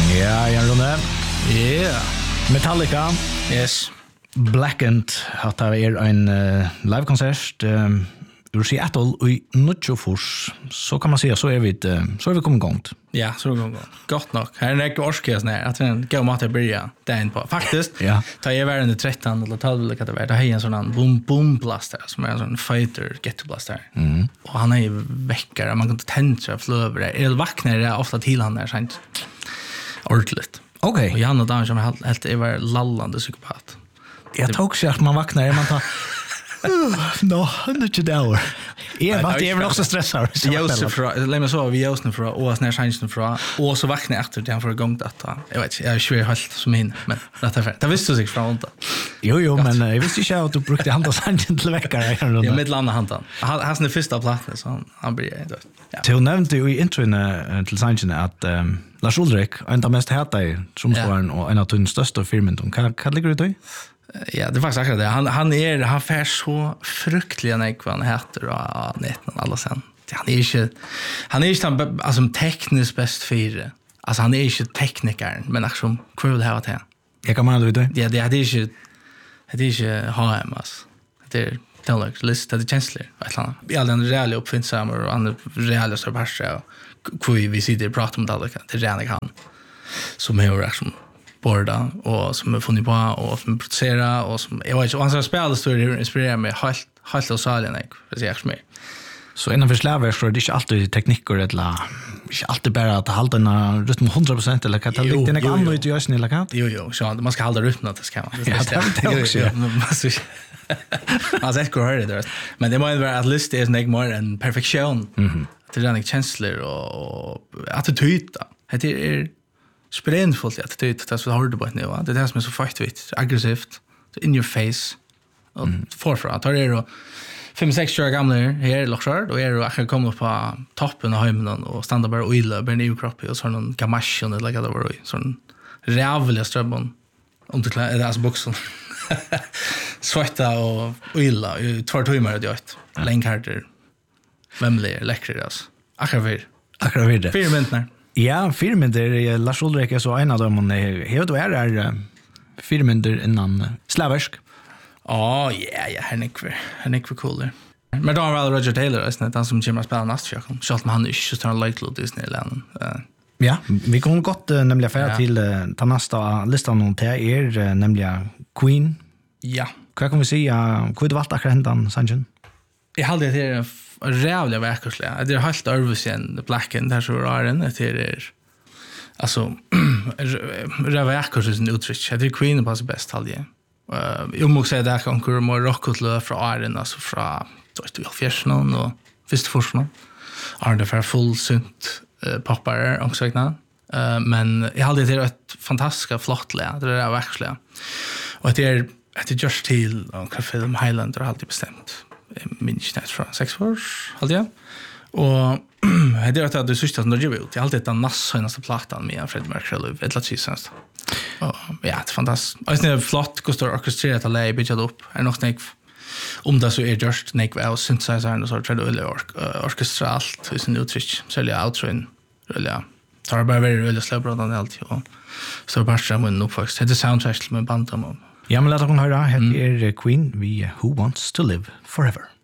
Ja, Jan Rune. Yeah. Metallica. Yes. Blackened hatt av en livekonsert ur Seattle i Nutjofors. Så kan man säga, så är vi kommit igång. Ja, så är vi igång. Gott nog. Här är en räcka orskes när att vi går mat att börja där på. Faktiskt, ja. Ta jag världen 13 eller 12 eller vad det var. Det har en sån boom blaster som är en sån fighter get blaster. Mm. Och han är ju väckare. Man kan inte tänka flöver det. Eller vaknar det ofta till han där sant. Ordentligt. Okej. Och Jan och Dan som helt är var lallande psykopat. Jag tog sig att man vaknar man tar no, inte det år. Jag är också stressad. Josef från lämna så vi Josef från och snär chansen från och så vaknar efter den för igång detta. Jag vet jag är svär helt som min men det är för. Det visste sig från inte. Jo men jag visste inte att du brukade handa chansen till väckare. Ja med landa handan. Han har den första platsen så han blir det. Ja. Till nämnde ju i intron till chansen att Lars Ulrik en av mest hata i trumslagaren och en av de största firmen. Kan ligger det i? Ja, det är faktiskt akkurat det. Han fär så fruktliga nekvan heter och nätten alla sen. Han är inte alltså tekniskt bäst fyra. Alltså han är inte teknikern, men liksom kul här att Jag kan man det. Ja, det är inte HM alltså. Det är tillräckligt list det känsligt. I all den reella uppfinnsamma och andra reella så parser och vi sitter och pratar om det rena han. Som är liksom borda och som är funnit på och som producerar och som jag vet inte och han spelar så inspirerar mig helt och salen jag säger mig. Så innanför slaver så är det inte alltid tekniker eller inte alltid bara att hålla den rytm 100% eller kan det ligga en annan ut i ösen eller kan? Jo, så man ska hålla rytmen att det ska man. Ja, det är också. Alltså jag ska höra det. Men det måste vara att list är en mer en perfektion. Det är känslor och attityd. Det är sprännfullt attityd det som har det på nu. Det är det som är så fightigt, aggressivt, in your face. Och forfra. Tar det då 5-6 år gamla här i Loxard och är då att komma på toppen av hemmen och stanna bara och illa bara ny kropp och så någon gamasjon eller vad det var sån rävliga strömmon om det är alltså boxen. Svarta och illa i 2 timmar det gjort. Längkarter. Vemlig läckert alltså. Akkurat det. 4 minuter. Ja, 4 minuter. Lars Ulrik är så en av dem. Helt och är 4 minuter innan slaversk. Ja, han är cool. Men då var Roger Taylor, han som kommer att spela nästa film. Så att han inte så tar en like till Disneyland. Ja, vi kommer gott nämligen färd till ta nästa listan och det är nämligen Queen. Ja. Vad kan vi säga? Vad valt akkurat händan Sanchen? Jag hade det är rävliga verkliga. Det är helt översen Blacken där så är den det är alltså rävverkos är uttryck. Det är Queen på bäst halje. Jag måste säga där kan komma mer rockotlö från Iron alltså från 2014 och första forskning. Är det för full synt poppar och sådana. Men jag hade det ett fantastiskt flott lä. Det är verkligen. Och det är just till och film Highlander har alltid bestämt. Minns det från 6 år hade jag. Och det är att det sista som det gör ut. Jag har alltid den nästa plattan med Freddie Mercury ett lat sist. Ja, det är fantastiskt. Och det är flott kostar orkestrerat att lägga bitchat upp. Är nog snäck om det så är just snäck av synthesizer och så tror jag det orkestralt i sin uttryck. Sälja outroin eller tar bara väldigt slowbrodan allt och så bara så med uppväxt. Det är soundtrack med bandet om. Ja, men låt oss höra. Här är Queen vi Who Wants to Live Forever.